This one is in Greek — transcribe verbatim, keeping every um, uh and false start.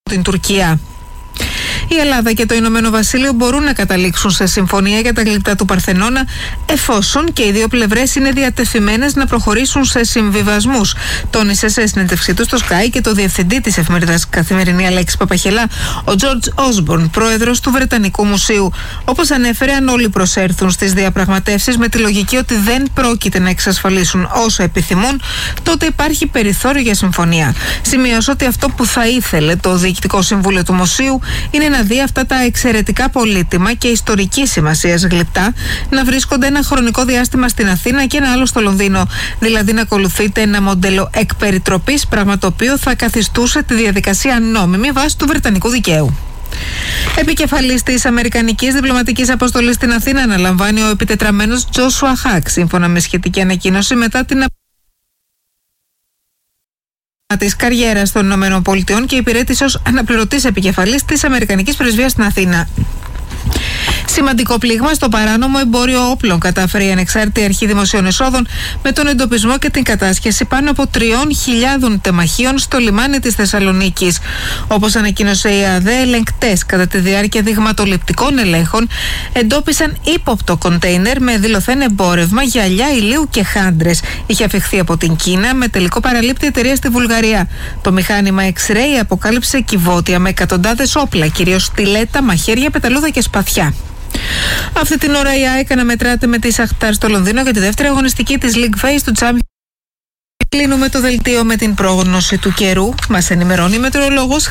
την Τουρκία. Η Ελλάδα και το Ηνωμένο Βασίλειο μπορούν να καταλήξουν σε συμφωνία για τα γλυπτά του Παρθενώνα, εφόσον και οι δύο πλευρές είναι διατεθειμένες να προχωρήσουν σε συμβιβασμούς. Τόνισε σε συνέντευξή του στο Sky και το διευθυντή της εφημερίδας Καθημερινή Αλέξης Παπαχελά, ο George Osborne, πρόεδρος του Βρετανικού Μουσείου. Όπως ανέφερε, αν όλοι προσέρθουν στις διαπραγματεύσεις με τη λογική ότι δεν πρόκειται να εξασφαλίσουν όσα επιθυμούν, τότε υπάρχει περιθώριο για συμφωνία. Σημείωσε ότι αυτό που θα ήθελε το Διοικητικό Συμβούλιο του Μουσείου είναι να δει αυτά τα εξαιρετικά πολύτιμα και ιστορική σημασίας γλυπτά να βρίσκονται ένα χρονικό διάστημα στην Αθήνα και ένα άλλο στο Λονδίνο. Δηλαδή να ακολουθείται ένα μοντέλο εκ περιτροπής, πράγμα το οποίο θα καθιστούσε τη διαδικασία νόμιμη βάσει του βρετανικού δικαίου. Επικεφαλής της Αμερικανικής Διπλωματικής Αποστολής στην Αθήνα αναλαμβάνει ο επιτετραμένος Τζόσουα Χακ, σύμφωνα με σχετική ανακοίνωση μετά την της καριέρας των ΗΠΑ και υπηρέτησε ως αναπληρωτής επικεφαλής της Αμερικανικής Πρεσβείας στην Αθήνα. Σημαντικό πλήγμα στο παράνομο εμπόριο όπλων κατάφερε η Ανεξάρτητη Αρχή Δημοσίων Εσόδων με τον εντοπισμό και την κατάσχεση πάνω από τριών χιλιάδων τεμαχίων στο λιμάνι της Θεσσαλονίκης. Όπως ανακοίνωσε η ΑΔΕ, ελεγκτές κατά τη διάρκεια δειγματοληπτικών ελέγχων εντόπισαν ύποπτο κοντέινερ με δηλωθέν εμπόρευμα γυαλιά ηλίου και χάντρες. Είχε αφιχθεί από την Κίνα με τελικό παραλήπτη εταιρεία στη Βουλγαρία. Το μηχάνημα X-Ray αποκάλυψε κυβότια με εκατοντάδες όπλα, κυρίως στιλέτα, μαχαίρια, πεταλούδα και σπαθιά. Αυτή την ώρα η ΑΕΚ αναμετράται με τη Σαχτάρ στο Λονδίνο για τη δεύτερη αγωνιστική της League Phase του Champions. Κλείνουμε το δελτίο με την πρόγνωση του καιρού. Μας ενημερώνει η μετεωρολόγος